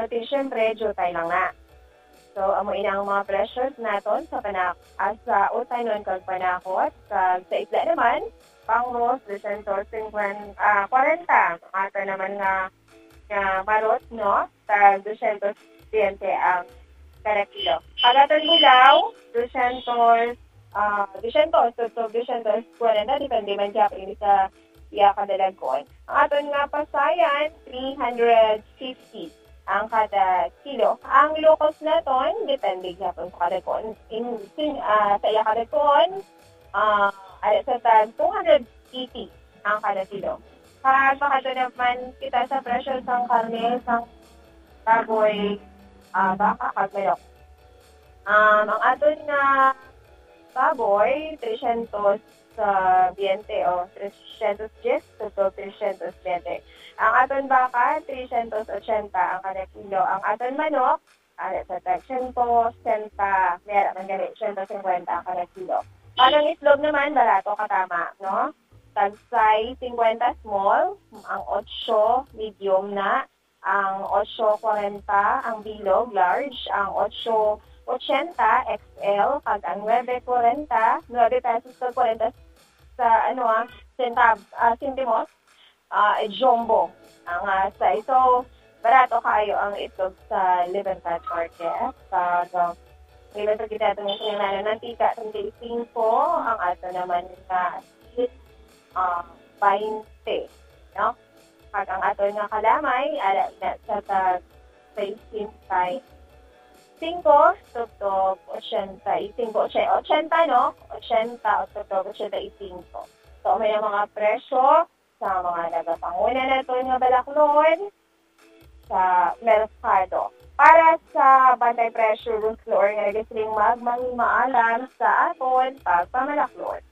ti syempre, jutay lang na. So, amo ina ang mga pressures naton sa sa utay nun kag panakot. Kag sa isla naman, pangros, 240. Ato naman nga marot, no? Tag 220 ang kada kilo. Pagaton bulaw, 200, 240, depende man siya kung sa iya kadalagkon. Ang aton nga pasayan, 350 ang kada kilo. Ang locals naton, depende siya kung sa kadalagkon. Sa iya kadalagkon, sa tag 280 ang kada kilo. Pag makato naman kita sa presyo sang karne, sang baboy, baka kag manok. Ang aton nga baboy, 300 sa 20 o 310 to 320. Ang aton baka, 380 ang kada kilo. Ang aton manok, sa tag 100, meron man ganit, 150 ang kada kilo. Ang itlog naman, barato katama, no? Tag size 50 small, ang 8 medium na, ang 8.40 ang bilog large, ang 8.80 XL, kag ang 9.40, 9 pesos sa 40 sa centimos, jumbo ang size. So, barato kayo ang itlog sa Libertad Market. Kag ilan sa kita itong sinanalo ng tika 35, ang ato naman na 20, no? Pag ang ato nga kalamay, ala na sa tag 65, tugtog 80, 80, no? 80, tugtog 85. So, may mga presyo sa mga nagapanguna na ito nga balaklon sa merkado. Para sa bantay pressure room floor nga nagasiling magmangimaalam sa aton pagpamalaklon.